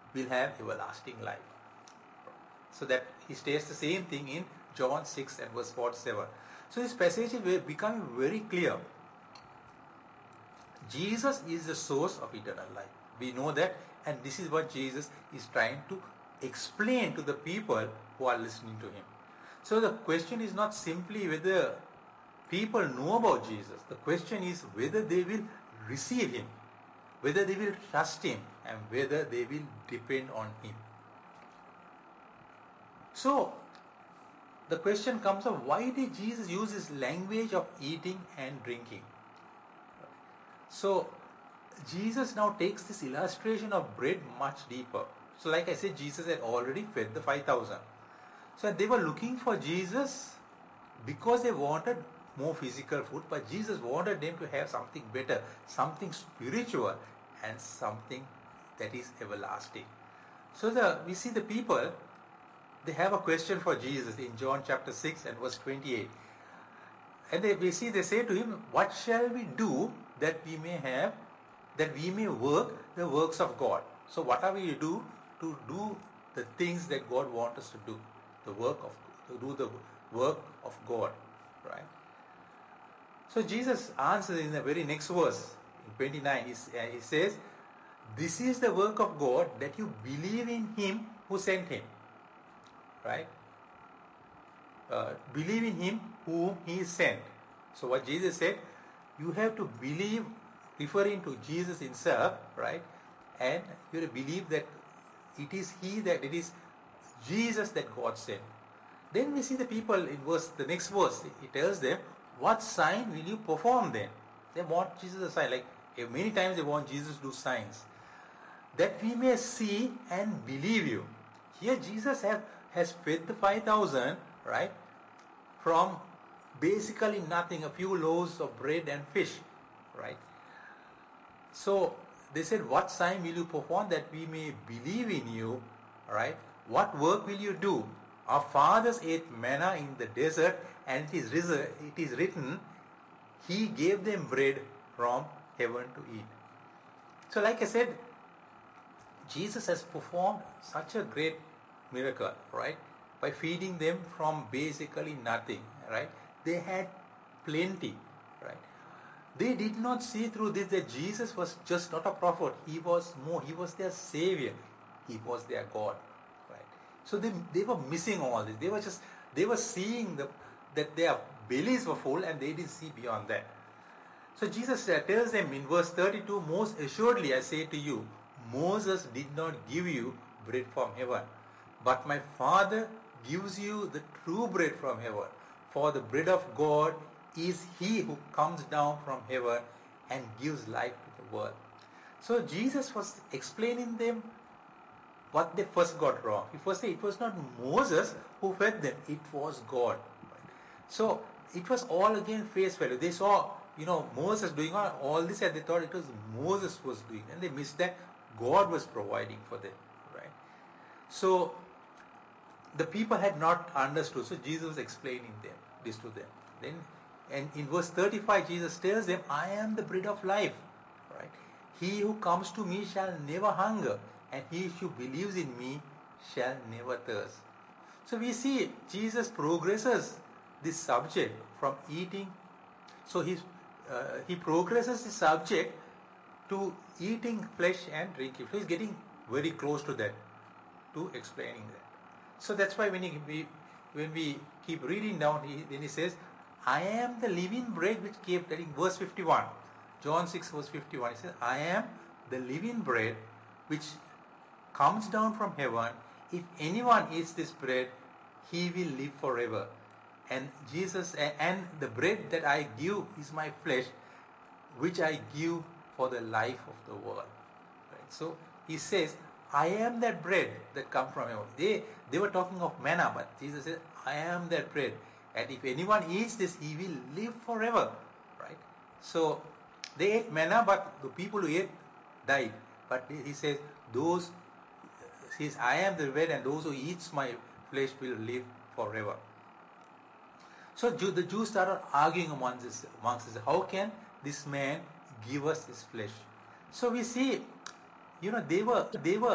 will have everlasting life. So that he states the same thing in John 6 and verse 47. So this passage is becoming very clear. Jesus is the source of eternal life. We know that, and this is what Jesus is trying to explain to the people who are listening to him. So the question is not simply whether people know about Jesus. The question is whether they will receive him, whether they will trust him, and whether they will depend on him. So the question comes up, why did Jesus use this language of eating and drinking? So Jesus now takes this illustration of bread much deeper. So like I said, Jesus had already fed the 5,000. So they were looking for Jesus because they wanted more physical food, but Jesus wanted them to have something better, something spiritual, and something that is everlasting. So we see the people, they have a question for Jesus in John chapter 6 and verse 28. And they say to him, what shall we do that we may work the works of God? So what are we to do the things that God wants us to do? To do the work of God, right? So Jesus answers in the very next verse, in 29, he says, this is the work of God, that you believe in him who sent him, right? Believe in him whom he sent. So what Jesus said, you have to believe, referring to Jesus himself, right? And you have to believe that it is Jesus that God sent. Then we see the people in the next verse, it tells them, what sign will you perform then? They want Jesus a sign. Like many times they want Jesus to do signs. That we may see and believe you. Here Jesus has fed the 5,000, right? From basically nothing, a few loaves of bread and fish, right? So they said, what sign will you perform that we may believe in you, right? What work will you do? Our fathers ate manna in the desert, and it is written, he gave them bread from heaven to eat. So like I said, Jesus has performed such a great miracle, right? By feeding them from basically nothing, right? They had plenty, right? They did not see through this that Jesus was just not a prophet. He was their savior. He was their God, right? So they were missing all this. They were seeing that their bellies were full, and they didn't see beyond that. So Jesus tells them in verse 32, most assuredly I say to you, Moses did not give you bread from heaven, but my Father gives you the true bread from heaven. For the bread of God is he who comes down from heaven and gives life to the world. So Jesus was explaining them what they first got wrong. He first said it was not Moses who fed them, it was God. So it was all again face value. They saw, Moses doing all this, and they thought it was Moses was doing, and they missed that God was providing for them, right? So the people had not understood. So Jesus was explaining this to them. Then, and in verse 35, Jesus tells them, I am the bread of life, right? He who comes to me shall never hunger, and he who believes in me shall never thirst. So we see Jesus progresses this subject from eating. So he progresses the subject to eating flesh and drinking. So he's getting very close to that, to explaining that. So that's why when we keep reading down, then he says, I am the living bread which came, that in verse 51, John 6 verse 51, he says, I am the living bread which comes down from heaven. If anyone eats this bread, he will live forever. And Jesus, and the bread that I give is my flesh, which I give for the life of the world. Right? So he says, I am that bread that comes from heaven. They were talking of manna, but Jesus said, I am that bread. And if anyone eats this, he will live forever. Right? So they ate manna, but the people who ate died. But he says, I am the bread, and those who eat my flesh will live forever. So the Jews started arguing amongst themselves. How can this man give us his flesh? So we see, they were